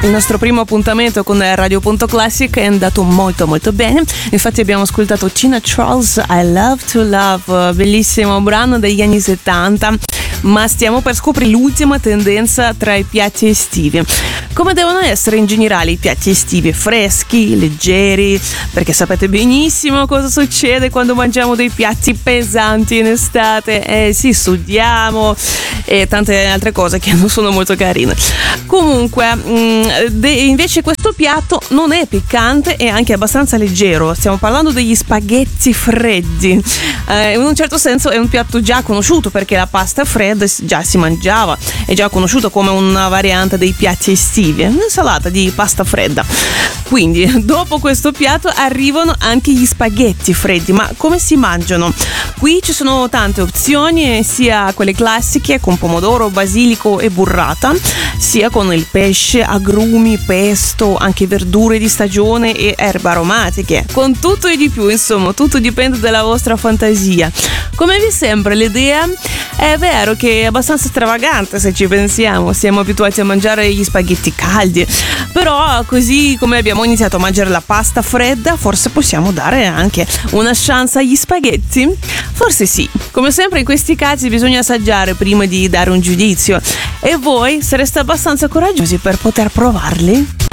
Il nostro primo appuntamento con Radio.Classic è andato molto molto bene. Infatti abbiamo ascoltato Tina Charles, I Love to Love, bellissimo brano degli anni 70, ma stiamo per scoprire l'ultima tendenza tra i piatti estivi. Come devono essere in generale i piatti estivi? Freschi, leggeri, perché sapete benissimo cosa succede quando mangiamo dei piatti pesanti in estate. Sì, sudiamo e tante altre cose che non sono molto carine. Comunque, invece questo piatto non è piccante, è anche abbastanza leggero. Stiamo parlando degli spaghetti freddi. In un certo senso è un piatto già conosciuto, perché la pasta fredda già si mangiava, è già conosciuto come una variante dei piatti estivi, un'insalata di pasta fredda. Quindi dopo questo piatto arrivano anche gli spaghetti freddi. Ma come si mangiano? Qui ci sono tante opzioni, sia quelle classiche con pomodoro, basilico e burrata, sia con il pesce, agrumi, pesto, anche verdure di stagione e erbe aromatiche, con tutto e di più. Insomma, tutto dipende dalla vostra fantasia. Come vi sembra l'idea? È vero che è abbastanza stravagante se ci pensiamo, siamo abituati a mangiare gli spaghetti caldi, però così come abbiamo iniziato a mangiare la pasta fredda, forse possiamo dare anche una chance agli spaghetti? Forse sì. Come sempre in questi casi bisogna assaggiare prima di dare un giudizio, e voi sareste abbastanza coraggiosi per poter provarli?